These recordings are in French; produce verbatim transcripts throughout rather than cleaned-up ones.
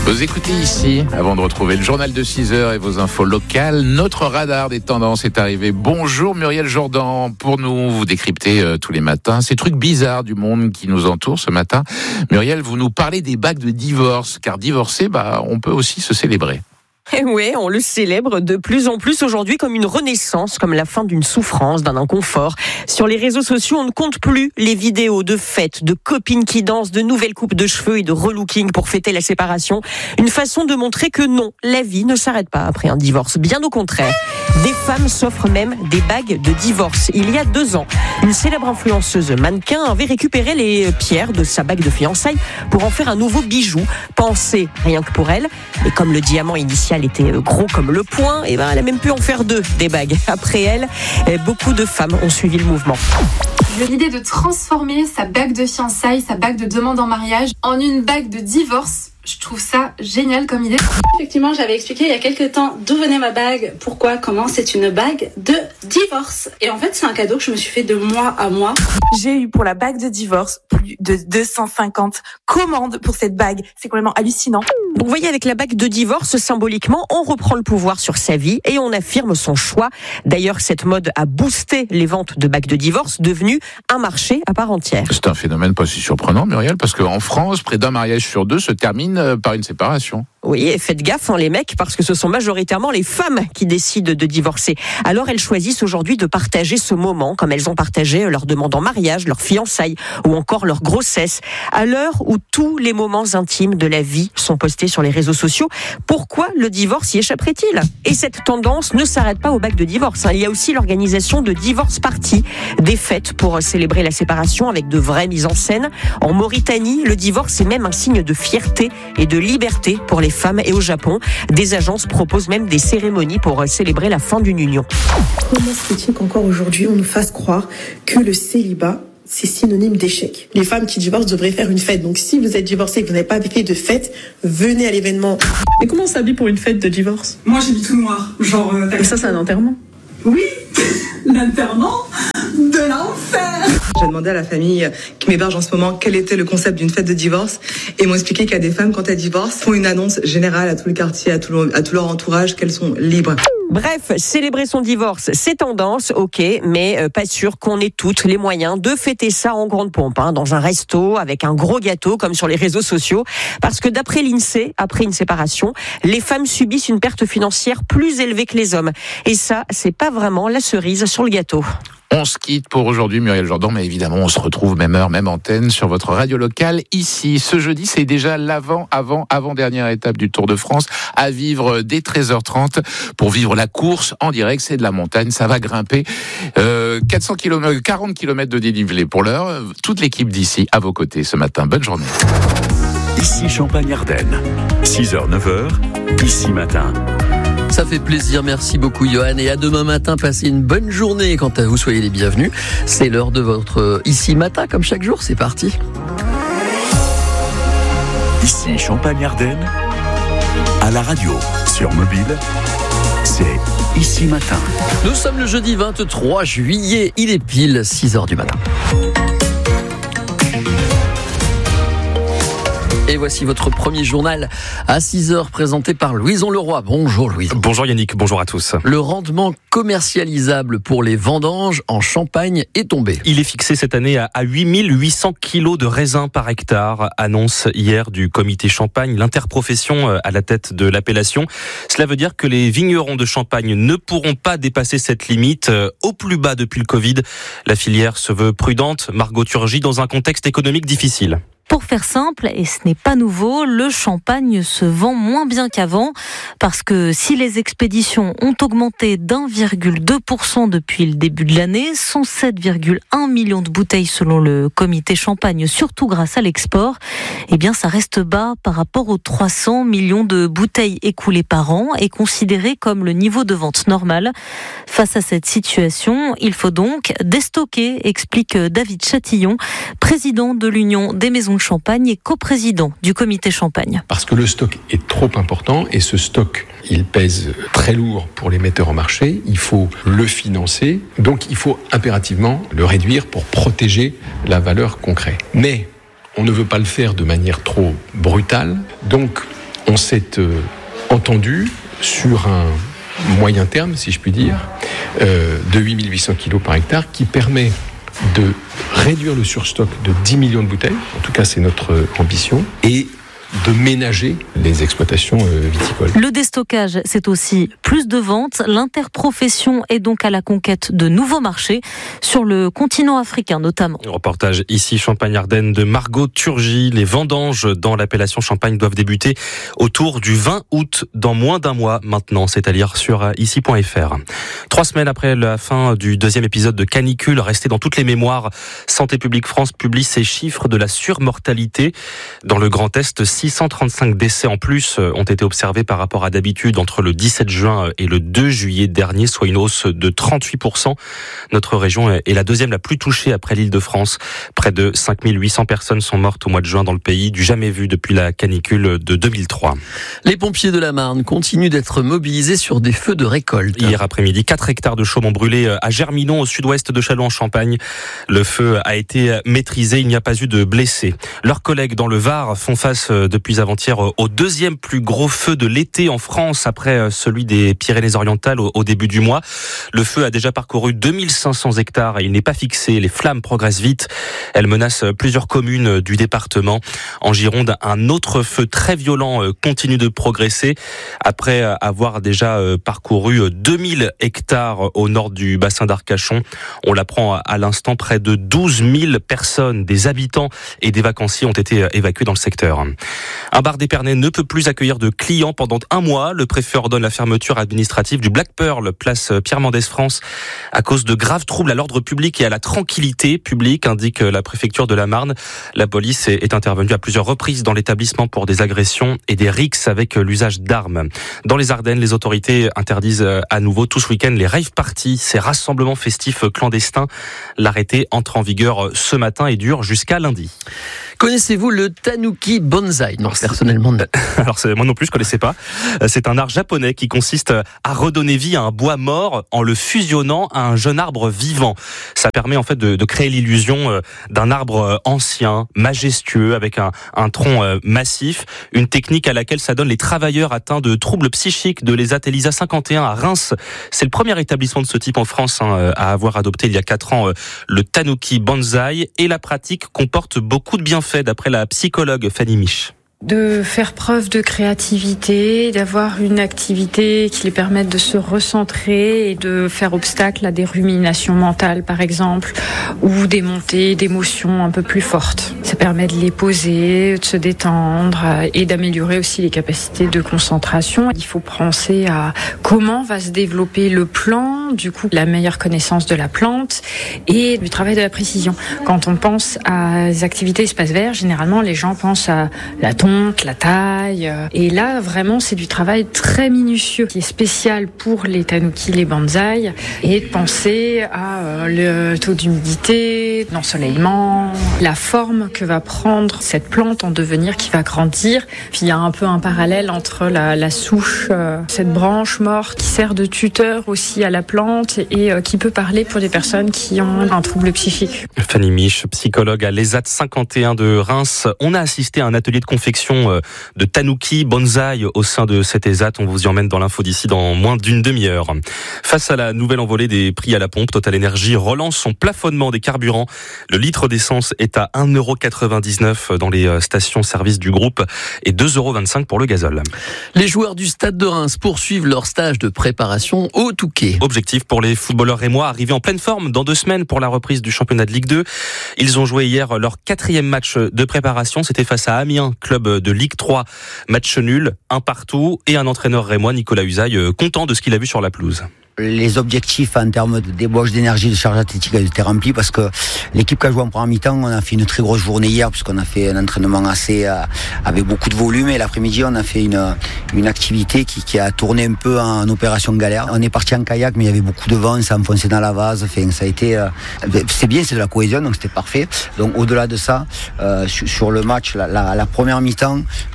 Vous écoutez ici, avant de retrouver le journal de six heures et vos infos locales, notre radar des tendances est arrivé. Bonjour Muriel Jourdan, pour nous vous décrypter euh, tous les matins ces trucs bizarres du monde qui nous entoure ce matin. Muriel, vous nous parlez des bagues de divorce, car divorcer, bah, on peut aussi se célébrer. Et oui, on le célèbre de plus en plus aujourd'hui comme une renaissance, comme la fin d'une souffrance, d'un inconfort. Sur les réseaux sociaux, on ne compte plus les vidéos de fêtes, de copines qui dansent, de nouvelles coupes de cheveux et de relooking pour fêter la séparation. Une façon de montrer que non, la vie ne s'arrête pas après un divorce. Bien au contraire. Des femmes s'offrent même des bagues de divorce. Il y a deux ans, une célèbre influenceuse mannequin avait récupéré les pierres de sa bague de fiançailles pour en faire un nouveau bijou, pensé rien que pour elle. Et comme le diamant initial était gros comme le poing, et ben elle a même pu en faire deux des bagues. Après elle, beaucoup de femmes ont suivi le mouvement. L'idée de transformer sa bague de fiançailles, sa bague de demande en mariage en une bague de divorce, je trouve ça génial comme idée. Effectivement, j'avais expliqué il y a quelques temps d'où venait ma bague, pourquoi, comment. C'est une bague de divorce. Et en fait, c'est un cadeau que je me suis fait de mois à mois. J'ai eu pour la bague de divorce plus de deux cent cinquante commandes pour cette bague. C'est complètement hallucinant. Vous voyez, avec la bague de divorce, symboliquement, on reprend le pouvoir sur sa vie et on affirme son choix. D'ailleurs, cette mode a boosté les ventes de bagues de divorce, devenues un marché à part entière. C'est un phénomène pas si surprenant, Muriel, parce qu'en France, près d'un mariage sur deux se termine par une séparation. Oui, et faites gaffe, hein, les mecs, parce que ce sont majoritairement les femmes qui décident de divorcer. Alors elles choisissent aujourd'hui de partager ce moment, comme elles ont partagé leur demande en mariage, leur fiançailles ou encore leur grossesse. À l'heure où tous les moments intimes de la vie sont postés sur les réseaux sociaux, pourquoi le divorce y échapperait-il ? Et cette tendance ne s'arrête pas aux bagues de divorce. Il y a aussi l'organisation de divorce parties, des fêtes pour célébrer la séparation avec de vraies mises en scène. En Mauritanie, le divorce est même un signe de fierté et de liberté pour les femmes. Et au Japon, des agences proposent même des cérémonies pour célébrer la fin d'une union. Comment se fait-il qu'encore aujourd'hui, on nous fasse croire que le célibat, c'est synonyme d'échec? Les femmes qui divorcent devraient faire une fête. Donc si vous êtes divorcé et que vous n'avez pas fait de fête, venez à l'événement. Mais comment on s'habille pour une fête de divorce? Moi, j'ai mis tout noir. Genre, euh, Et ça, c'est un enterrement? Oui, l'enterrement de l'enfer. J'ai demandé à la famille qui m'héberge en ce moment quel était le concept d'une fête de divorce et ils m'ont expliqué qu'il y a des femmes, quand elles divorcent, font une annonce générale à tout le quartier, à tout, le, à tout leur entourage qu'elles sont libres. Bref, célébrer son divorce, c'est tendance, ok, mais euh, pas sûr qu'on ait toutes les moyens de fêter ça en grande pompe, hein, dans un resto, avec un gros gâteau, comme sur les réseaux sociaux. Parce que d'après l'INSEE, après une séparation, les femmes subissent une perte financière plus élevée que les hommes. Et ça, c'est pas vraiment la cerise sur le gâteau. On se quitte pour aujourd'hui, Muriel Jourdan, mais évidemment, on se retrouve même heure, même antenne sur votre radio locale ici. Ce jeudi, c'est déjà l'avant, avant, avant-dernière étape du Tour de France à vivre dès treize heures trente pour vivre la course en direct. C'est de la montagne, ça va grimper. Euh, quatre cents kilomètres, quarante kilomètres de dénivelé pour l'heure. Toute l'équipe d'ici à vos côtés ce matin. Bonne journée. Ici Champagne-Ardenne, six heures neuf heures, ici matin. Ça fait plaisir, merci beaucoup Johan, et à demain matin, passez une bonne journée. Quant à vous, soyez les bienvenus. C'est l'heure de votre Ici Matin, comme chaque jour, c'est parti. Ici Champagne-Ardenne, à la radio, sur mobile, c'est Ici Matin. Nous sommes le jeudi vingt-trois juillet, il est pile six heures du matin. Et voici votre premier journal à six heures présenté par Louison Leroy. Bonjour Louison. Bonjour Yannick, bonjour à tous. Le rendement commercialisable pour les vendanges en Champagne est tombé. Il est fixé cette année à huit mille huit cents kilos de raisins par hectare, annonce hier du comité Champagne, l'interprofession à la tête de l'appellation. Cela veut dire que les vignerons de Champagne ne pourront pas dépasser cette limite au plus bas depuis le Covid. La filière se veut prudente. Margot Turgy, dans un contexte économique difficile. Pour faire simple, et ce n'est pas nouveau, le champagne se vend moins bien qu'avant, parce que si les expéditions ont augmenté d'un virgule deux pour cent depuis le début de l'année, cent sept virgule un millions de bouteilles selon le comité Champagne, surtout grâce à l'export, eh bien ça reste bas par rapport aux trois cents millions de bouteilles écoulées par an et considéré comme le niveau de vente normal. Face à cette situation, il faut donc déstocker, explique David Chatillon, président de l'Union des maisons de Champagne et coprésident du comité Champagne. Parce que le stock est trop important et ce stock, il pèse très lourd pour les metteurs en marché. Il faut le financer, donc il faut impérativement le réduire pour protéger la valeur qu'on crée. Mais on ne veut pas le faire de manière trop brutale, donc on s'est euh, entendu sur un moyen terme, si je puis dire, euh, de huit mille huit cents kilos par hectare, qui permet de réduire le surstock de dix millions de bouteilles, en tout cas c'est notre ambition, et de ménager les exploitations viticoles. Le déstockage, c'est aussi plus de ventes. L'interprofession est donc à la conquête de nouveaux marchés, sur le continent africain notamment. Reportage ici Champagne-Ardenne de Margot Turgy. Les vendanges dans l'appellation Champagne doivent débuter autour du vingt août, dans moins d'un mois maintenant, c'est à dire sur ici point f r. Trois semaines après la fin du deuxième épisode de canicule, resté dans toutes les mémoires, Santé publique France publie ses chiffres de la surmortalité. Dans le Grand Est, six cent trente-cinq décès en plus ont été observés par rapport à d'habitude entre le dix-sept juin et le deux juillet dernier, soit une hausse de trente-huit pour cent. Notre région est la deuxième la plus touchée après l'Île-de-France. Près de cinq mille huit cents personnes sont mortes au mois de juin dans le pays, du jamais vu depuis la canicule de deux mille trois. Les pompiers de la Marne continuent d'être mobilisés sur des feux de récolte. Hier après-midi, quatre hectares de chaume ont brûlé à Germinon, au sud-ouest de Châlons-en-Champagne. Le feu a été maîtrisé, il n'y a pas eu de blessés. Leurs collègues dans le Var font face depuis avant-hier au deuxième plus gros feu de l'été en France, après celui des Pyrénées-Orientales au début du mois. Le feu a déjà parcouru deux mille cinq cents hectares et il n'est pas fixé. Les flammes progressent vite. Elles menacent plusieurs communes du département. En Gironde, un autre feu très violent continue de progresser après avoir déjà parcouru deux mille hectares au nord du bassin d'Arcachon. On l'apprend à l'instant, près de douze mille personnes, des habitants et des vacanciers ont été évacués dans le secteur. Un bar d'Épernay ne peut plus accueillir de clients pendant un mois. Le préfet ordonne la fermeture administrative du Black Pearl, place Pierre Mendès France, à cause de graves troubles à l'ordre public et à la tranquillité publique, indique la préfecture de la Marne. La police est intervenue à plusieurs reprises dans l'établissement pour des agressions et des rixes avec l'usage d'armes. Dans les Ardennes, les autorités interdisent à nouveau tout ce week-end les rave parties, ces rassemblements festifs clandestins. L'arrêté entre en vigueur ce matin et dure jusqu'à lundi. Connaissez-vous le tanuki bonsaï? Non, personnellement, non. Alors, moi non plus, je connaissais pas. C'est un art japonais qui consiste à redonner vie à un bois mort en le fusionnant à un jeune arbre vivant. Ça permet en fait de, de créer l'illusion d'un arbre ancien, majestueux, avec un, un tronc massif. Une technique à laquelle s'adonnent les travailleurs atteints de troubles psychiques de l'ESAT Elisa cinquante et un à Reims. C'est le premier établissement de ce type en France hein, à avoir adopté il y a quatre ans le tanuki bonsaï, et la pratique comporte beaucoup de bienfaits d'après la psychologue Fanny Mich. De faire preuve de créativité, d'avoir une activité qui les permette de se recentrer et de faire obstacle à des ruminations mentales, par exemple, ou des montées d'émotions un peu plus fortes. Ça permet de les poser, de se détendre et d'améliorer aussi les capacités de concentration. Il faut penser à comment va se développer le plan, du coup, la meilleure connaissance de la plante et du travail de la précision. Quand on pense à des activités espace vert, généralement, les gens pensent à la la taille. Et là, vraiment, c'est du travail très minutieux qui est spécial pour les tanuki, les bonsaï, et de penser à euh, le taux d'humidité, l'ensoleillement, la forme que va prendre cette plante en devenir qui va grandir. Puis il y a un peu un parallèle entre la, la souche, euh, cette branche morte qui sert de tuteur aussi à la plante et euh, qui peut parler pour des personnes qui ont un trouble psychique. Fanny Mich, psychologue à l'ESAT cinquante et un de Reims. On a assisté à un atelier de confection de tanuki bonsaï au sein de cet ESAT. On vous y emmène dans l'info d'ici dans moins d'une demi-heure. Face à la nouvelle envolée des prix à la pompe, Total Energy relance son plafonnement des carburants. Le litre d'essence est à un euro quatre-vingt-dix-neuf dans les stations-service du groupe et deux euros vingt-cinq pour le gazole. Les joueurs du Stade de Reims poursuivent leur stage de préparation au Touquet. Objectif pour les footballeurs rémois, arrivés en pleine forme dans deux semaines pour la reprise du championnat de Ligue deux. Ils ont joué hier leur quatrième match de préparation. C'était face à Amiens, club de Ligue trois, match nul, un partout, et un entraîneur rémois, Nicolas Usaï, content de ce qu'il a vu sur la pelouse. Les objectifs en termes de débauche d'énergie, de charge athlétique ont été remplis parce que l'équipe qui a joué en première mi-temps, on a fait une très grosse journée hier puisqu'on a fait un entraînement assez euh, avec beaucoup de volume, et l'après-midi on a fait une une activité qui, qui a tourné un peu en opération galère. On est parti en kayak mais il y avait beaucoup de vent, ça enfonçait dans la vase, enfin, ça a été euh, c'est bien, c'est de la cohésion donc c'était parfait. Donc au-delà de ça, euh, sur, sur le match, la, la, la première mi-temps, alors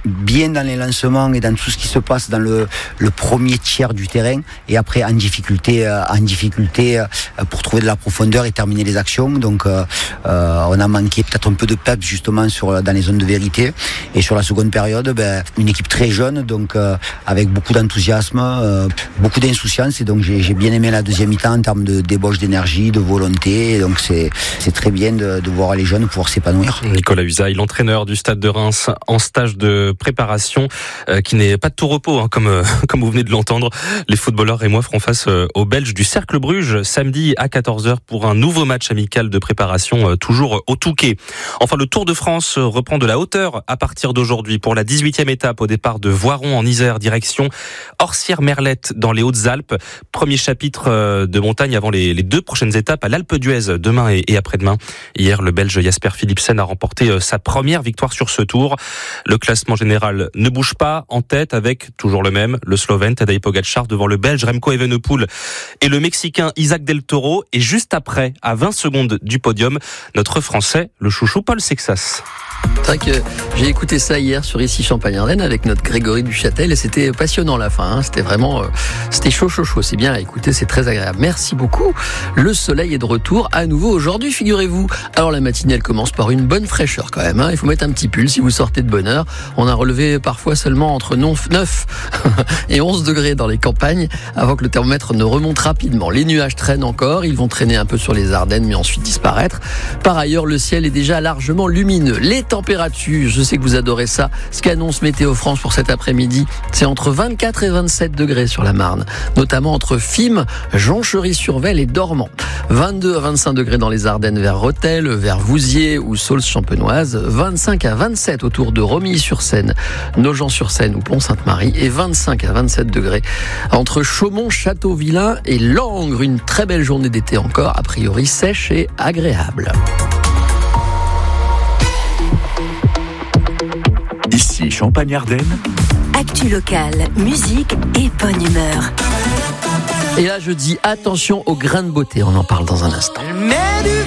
bien dans les lancements et dans tout ce qui se passe dans le, le premier tiers du terrain, et après en difficulté, euh, en difficulté euh, pour trouver de la profondeur et terminer les actions. Donc euh, euh, on a manqué peut-être un peu de peps justement sur, dans les zones de vérité. Et sur la seconde période, ben, une équipe très jeune, donc euh, avec beaucoup d'enthousiasme, euh, beaucoup d'insouciance, et donc j'ai, j'ai bien aimé la deuxième mi-temps en termes de débauche d'énergie, de volonté, et donc c'est, c'est très bien de, de voir les jeunes pouvoir s'épanouir. Nicolas Usaï, l'entraîneur du Stade de Reims, en stage de préparation, euh, qui n'est pas de tout repos, hein, comme, euh, comme vous venez de l'entendre. Les footballeurs rémois feront face euh, aux Belges du Cercle Bruges samedi à quatorze heures pour un nouveau match amical de préparation, euh, toujours au Touquet. Enfin, le Tour de France reprend de la hauteur à partir d'aujourd'hui pour la dix-huitième étape au départ de Voiron en Isère, direction Orsières-Merlette dans les Hautes-Alpes. Premier chapitre euh, de montagne avant les, les deux prochaines étapes à l'Alpe d'Huez demain et, et après-demain. Hier, le Belge Jasper Philipsen a remporté euh, sa première victoire sur ce tour. Le classement général ne bouge pas, en tête avec toujours le même, le Slovène Tadej Pogačar devant le Belge Remco Evenepoel et le Mexicain Isaac Del Toro. Et juste après, à vingt secondes du podium, notre Français, le chouchou Paul Sexas. C'est vrai que j'ai écouté ça hier sur Ici Champagne-Ardenne avec notre Grégory Duchâtel et c'était passionnant la fin. Hein. C'était vraiment, euh, c'était chaud, chaud, chaud. C'est bien à écouter, c'est très agréable. Merci beaucoup. Le soleil est de retour à nouveau aujourd'hui, figurez-vous. Alors la matinée, elle commence par une bonne fraîcheur quand même. Hein. Il faut mettre un petit pull si vous sortez de bonne heure. On a relevé parfois seulement entre neuf et onze degrés dans les campagnes avant que le thermomètre ne remonte rapidement. Les nuages traînent encore. Ils vont traîner un peu sur les Ardennes mais ensuite disparaître. Par ailleurs, le ciel est déjà largement lumineux. Les température, je sais que vous adorez ça, ce qu'annonce Météo France pour cet après-midi, c'est entre vingt-quatre et vingt-sept degrés sur la Marne, notamment entre Fismes, Jonchery-sur-Vesle et Dormans. vingt-deux à vingt-cinq degrés dans les Ardennes vers Rethel, vers Vouziers ou Saulce-Champenoise, vingt-cinq à vingt-sept autour de Romilly-sur-Seine, Nogent-sur-Seine ou Pont-Sainte-Marie et vingt-cinq à vingt-sept degrés entre Chaumont, Châteauvillain et Langres. Une très belle journée d'été encore, a priori sèche et agréable. Ici Champagne-Ardenne. Actu locale, musique et bonne humeur. Et là je dis attention aux grains de beauté, on en parle dans un instant.